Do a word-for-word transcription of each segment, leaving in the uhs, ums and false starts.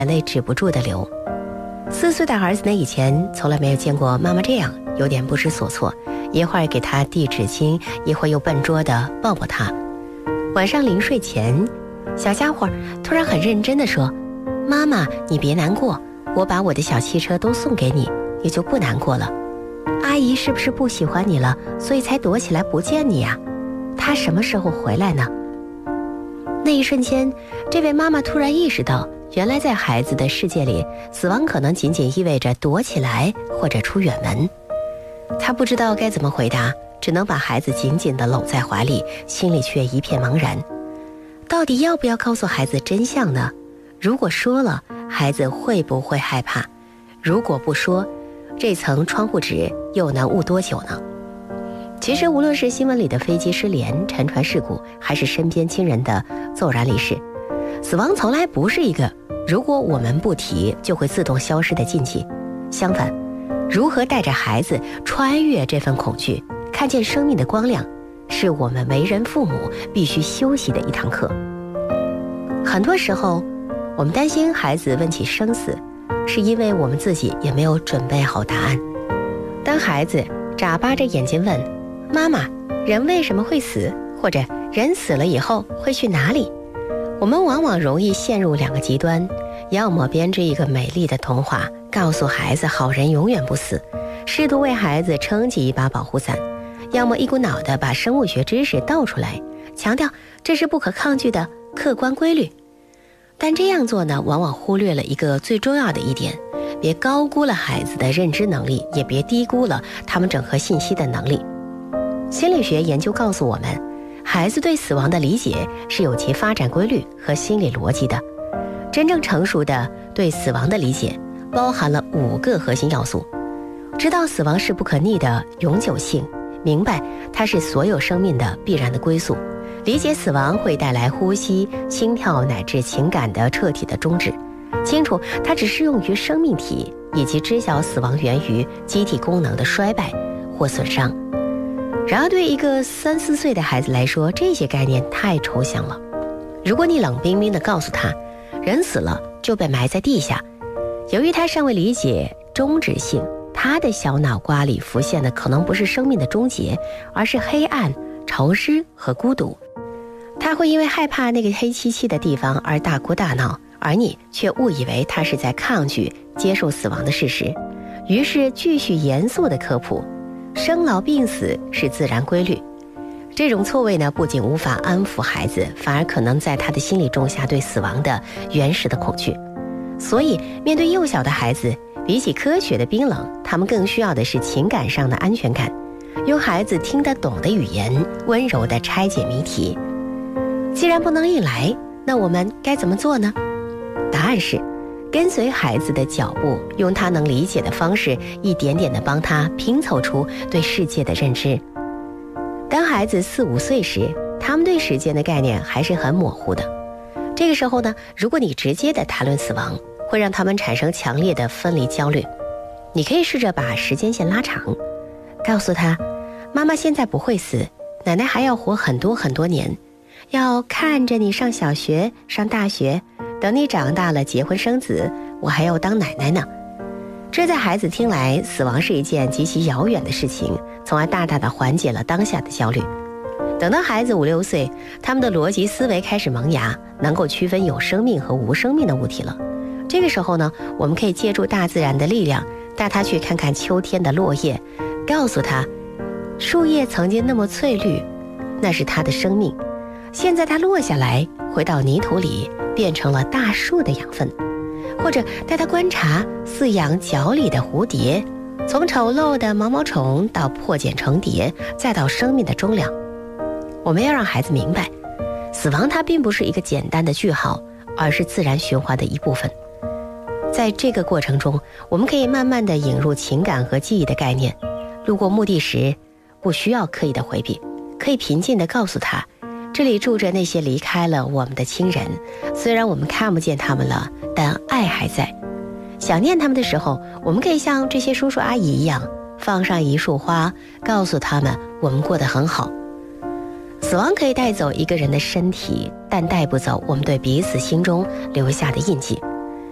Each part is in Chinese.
眼泪止不住的流。四岁的儿子呢，以前从来没有见过妈妈这样，有点不知所措，一会儿给他递纸巾，一会儿又笨拙地抱抱他。晚上临睡前，小家伙突然很认真地说：妈妈，你别难过，我把我的小汽车都送给你，你就不难过了。阿姨是不是不喜欢你了，所以才躲起来不见你呀？她什么时候回来呢？那一瞬间，这位妈妈突然意识到，原来在孩子的世界里，死亡可能仅仅意味着躲起来或者出远门。她不知道该怎么回答，只能把孩子紧紧地搂在怀里，心里却一片茫然。到底要不要告诉孩子真相呢？如果说了，孩子会不会害怕？如果不说，这层窗户纸又能捂多久呢？其实无论是新闻里的飞机失联、沉船事故，还是身边亲人的骤然离世，死亡从来不是一个如果我们不提就会自动消失的禁忌。相反，如何带着孩子穿越这份恐惧，看见生命的光亮，是我们为人父母必须修习的一堂课。很多时候，我们担心孩子问起生死，是因为我们自己也没有准备好答案。当孩子眨巴着眼睛问妈妈，人为什么会死？或者人死了以后会去哪里？我们往往容易陷入两个极端，要么编织一个美丽的童话，告诉孩子好人永远不死，试图为孩子撑起一把保护伞，要么一股脑地把生物学知识倒出来，强调这是不可抗拒的客观规律。但这样做呢，往往忽略了一个最重要的一点，别高估了孩子的认知能力，也别低估了他们整合信息的能力。心理学研究告诉我们，孩子对死亡的理解是有其发展规律和心理逻辑的。真正成熟的对死亡的理解包含了五个核心要素：知道死亡是不可逆的永久性，明白它是所有生命的必然的归宿，理解死亡会带来呼吸、心跳乃至情感的彻底的终止，清楚它只适用于生命体，以及知晓死亡源于机体功能的衰败或损伤。然而对一个三四岁的孩子来说，这些概念太抽象了。如果你冷冰冰地告诉他，人死了就被埋在地下，由于他尚未理解终止性，他的小脑瓜里浮现的可能不是生命的终结，而是黑暗、潮湿和孤独。他会因为害怕那个黑漆漆的地方而大哭大闹，而你却误以为他是在抗拒接受死亡的事实，于是继续严肃的科普生老病死是自然规律。这种错位呢，不仅无法安抚孩子，反而可能在他的心里种下对死亡的原始的恐惧。所以面对幼小的孩子，比起科学的冰冷，他们更需要的是情感上的安全感，用孩子听得懂的语言温柔地拆解谜题。既然不能硬来，那我们该怎么做呢？答案是跟随孩子的脚步，用他能理解的方式，一点点地帮他拼凑出对世界的认知。当孩子四五岁时，他们对时间的概念还是很模糊的。这个时候呢，如果你直接的谈论死亡，会让他们产生强烈的分离焦虑。你可以试着把时间线拉长，告诉他，妈妈现在不会死，奶奶还要活很多很多年，要看着你上小学、上大学，等你长大了结婚生子，我还要当奶奶呢。这在孩子听来，死亡是一件极其遥远的事情，从而大大的缓解了当下的焦虑。等到孩子五六岁，他们的逻辑思维开始萌芽，能够区分有生命和无生命的物体了。这个时候呢，我们可以借助大自然的力量，带他去看看秋天的落叶，告诉他，树叶曾经那么翠绿，那是它的生命，现在它落下来，回到泥土里，变成了大树的养分。或者带他观察饲养脚里的蝴蝶，从丑陋的毛毛虫到破茧成蝶，再到生命的终了。我们要让孩子明白，死亡它并不是一个简单的句号，而是自然循环的一部分。在这个过程中，我们可以慢慢地引入情感和记忆的概念。路过墓地时，不需要刻意的回避，可以平静地告诉他，这里住着那些离开了我们的亲人，虽然我们看不见他们了，但爱还在。想念他们的时候，我们可以像这些叔叔阿姨一样，放上一束花，告诉他们我们过得很好。死亡可以带走一个人的身体，但带不走我们对彼此心中留下的印记。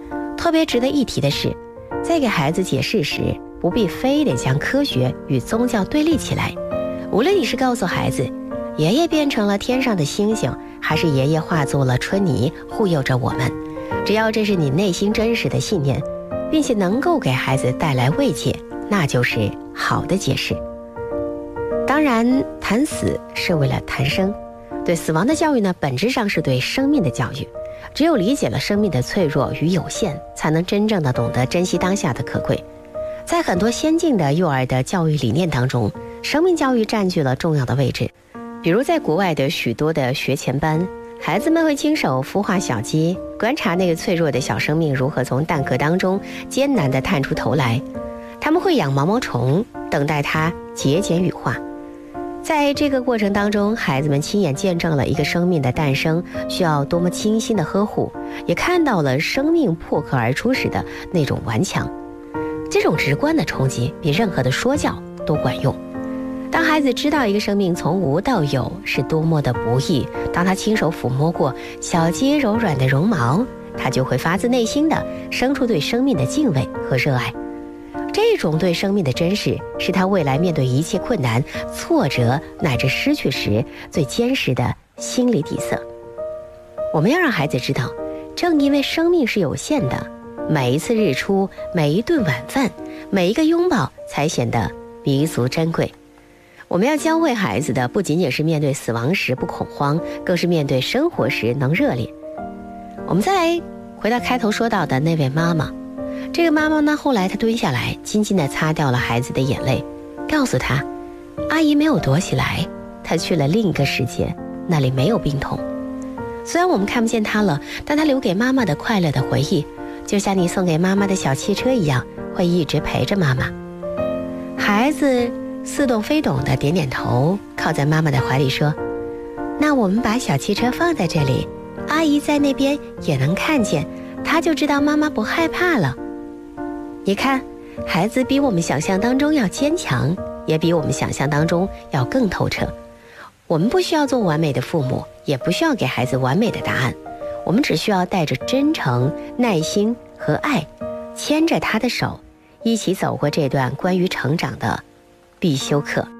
特别值得一提的是，在给孩子解释时，不必非得将科学与宗教对立起来。无论你是告诉孩子爷爷变成了天上的星星，还是爷爷化作了春泥护佑着我们，只要这是你内心真实的信念，并且能够给孩子带来慰藉，那就是好的解释。当然，谈死是为了谈生，对死亡的教育呢，本质上是对生命的教育。只有理解了生命的脆弱与有限，才能真正的懂得珍惜当下的可贵。在很多先进的幼儿的教育理念当中，生命教育占据了重要的位置。比如在国外的许多的学前班，孩子们会亲手孵化小鸡，观察那个脆弱的小生命如何从蛋壳当中艰难地探出头来。他们会养毛毛虫，等待它节俭羽化。在这个过程当中，孩子们亲眼见证了一个生命的诞生需要多么精心的呵护，也看到了生命破壳而出时的那种顽强。这种直观的冲击比任何的说教都管用。当孩子知道一个生命从无到有是多么的不易，当他亲手抚摸过小鸡柔软的绒毛，他就会发自内心的生出对生命的敬畏和热爱。这种对生命的珍视，是他未来面对一切困难、挫折乃至失去时最坚实的心理底色。我们要让孩子知道，正因为生命是有限的，每一次日出，每一顿晚饭，每一个拥抱才显得弥足珍贵。我们要教会孩子的不仅仅是面对死亡时不恐慌，更是面对生活时能热烈。我们再来回到开头说到的那位妈妈，这个妈妈呢，后来她蹲下来，静静地擦掉了孩子的眼泪，告诉他，阿姨没有躲起来，她去了另一个世界，那里没有病痛。虽然我们看不见她了，但她留给妈妈的快乐的回忆，就像你送给妈妈的小汽车一样，会一直陪着妈妈。孩子似懂非懂地点点头，靠在妈妈的怀里说，那我们把小汽车放在这里，阿姨在那边也能看见，她就知道妈妈不害怕了。你看，孩子比我们想象当中要坚强，也比我们想象当中要更透彻。我们不需要做完美的父母，也不需要给孩子完美的答案，我们只需要带着真诚、耐心和爱，牵着他的手，一起走过这段关于成长的必修课。